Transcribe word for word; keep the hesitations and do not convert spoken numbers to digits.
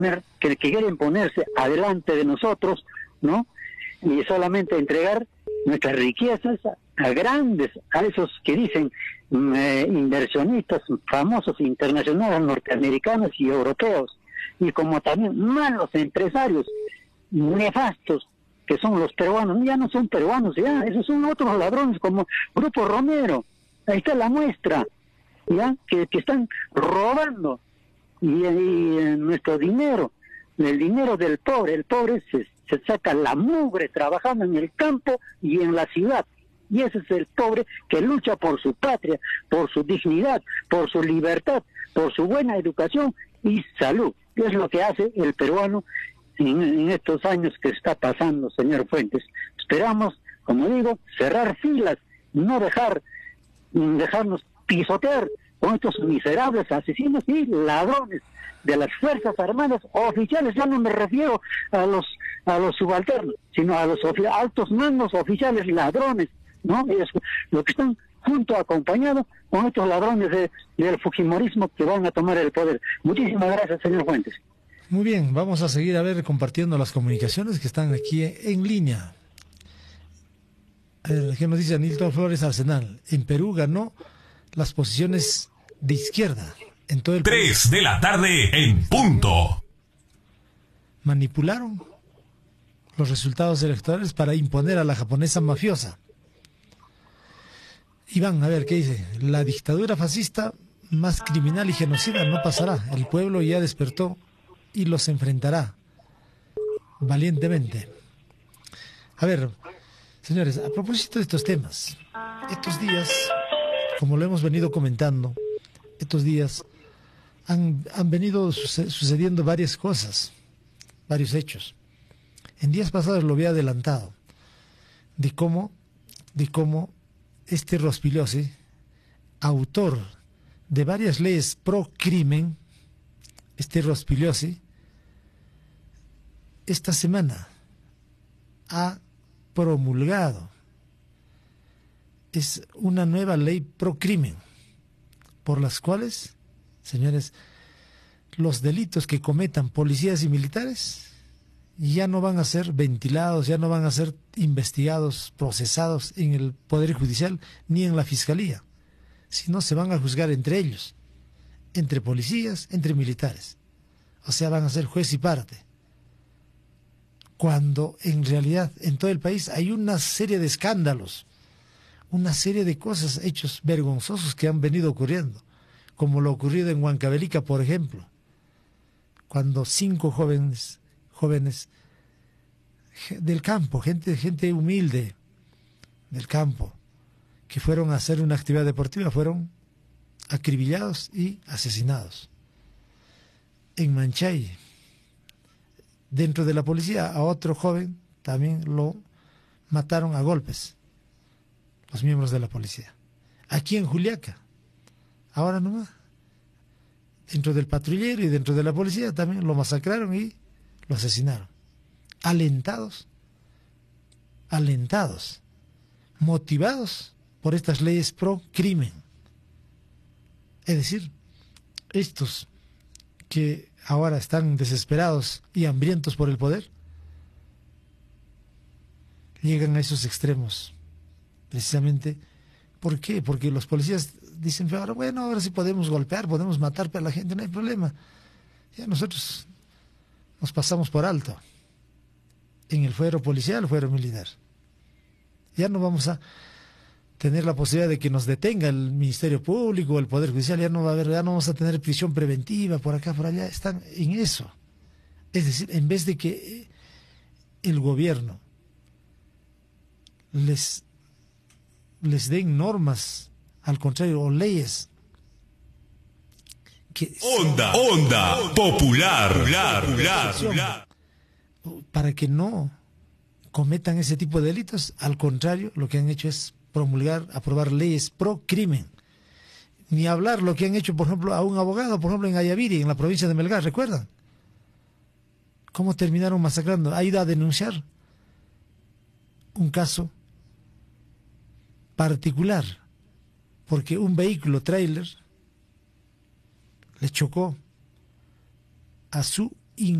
que, que quieren ponerse adelante de nosotros, ¿no? Y solamente entregar nuestras riquezas a, a grandes, a esos que dicen eh, inversionistas famosos internacionales, norteamericanos y europeos, y como también malos empresarios nefastos que son los peruanos. Ya no son peruanos, ya, esos son otros ladrones como Grupo Romero. Ahí está la muestra, ya, que, que están robando y, y eh, nuestro dinero, el dinero del pobre. El pobre se, se saca la mugre trabajando en el campo y en la ciudad, y ese es el pobre que lucha por su patria, por su dignidad, por su libertad, por su buena educación y salud. Es lo que hace el peruano en, en estos años que está pasando, señor Fuentes. Esperamos, como digo, cerrar filas, no dejar dejarnos pisotear con estos miserables asesinos y ladrones de las Fuerzas Armadas oficiales. Ya no me refiero a los a los subalternos, sino a los altos mandos oficiales ladrones, ¿no? Ellos, los que están junto, acompañados con estos ladrones de, del fujimorismo que van a tomar el poder. Muchísimas gracias, señor Fuentes. Muy bien, vamos a seguir a ver compartiendo las comunicaciones que están aquí en línea. Eh, ¿Qué nos dice Nilton Flores Arsenal? En Perú ganó las posiciones de izquierda en todo el país. Tres de la tarde en punto. Manipularon los resultados electorales para imponer a la japonesa mafiosa. Iván, a ver, ¿qué dice? La dictadura fascista más criminal y genocida no pasará. El pueblo ya despertó y los enfrentará valientemente. A ver, señores, a propósito de estos temas, estos días, como lo hemos venido comentando, estos días han, han venido sucediendo varias cosas, varios hechos. En días pasados lo había adelantado, de cómo, de cómo este Rospigliosi, autor de varias leyes pro crimen, este Rospigliosi, esta semana ha promulgado es una nueva ley pro crimen, por las cuales, señores, los delitos que cometan policías y militares ya no van a ser ventilados, ya no van a ser investigados, procesados en el Poder Judicial ni en la Fiscalía, sino se van a juzgar entre ellos, entre policías, entre militares. O sea, van a ser juez y parte. Cuando en realidad en todo el país hay una serie de escándalos, una serie de cosas, hechos vergonzosos que han venido ocurriendo, como lo ocurrido en Huancavelica, por ejemplo, cuando cinco jóvenes jóvenes del campo, gente, gente humilde del campo, que fueron a hacer una actividad deportiva, fueron acribillados y asesinados. En Manchay, dentro de la policía, a otro joven también lo mataron a golpes los miembros de la policía. Aquí en Juliaca, ahora nomás, dentro del patrullero y dentro de la policía también lo masacraron y lo asesinaron. Alentados, alentados, motivados por estas leyes pro crimen. Es decir, estos que ahora están desesperados y hambrientos por el poder, llegan a esos extremos. Precisamente, ¿por qué? Porque los policías dicen, ahora, bueno, ahora sí podemos golpear, podemos matar a la gente, no hay problema. Ya nosotros nos pasamos por alto en el fuero policial, el fuero militar. Ya no vamos a tener la posibilidad de que nos detenga el Ministerio Público, el Poder Judicial, ya no va a haber, ya no vamos a tener prisión preventiva por acá, por allá. Están en eso. Es decir, en vez de que el gobierno les, les den normas, al contrario, o leyes que Onda, onda, popular, popular, popular, popular, para que no cometan ese tipo de delitos. Al contrario, lo que han hecho es promulgar, aprobar leyes pro crimen. Ni hablar lo que han hecho, por ejemplo, a un abogado, por ejemplo, en Ayaviri, en la provincia de Melgar, ¿recuerdan? ¿Cómo terminaron masacrando? Ha ido a denunciar un caso particular, porque un vehículo tráiler le chocó a su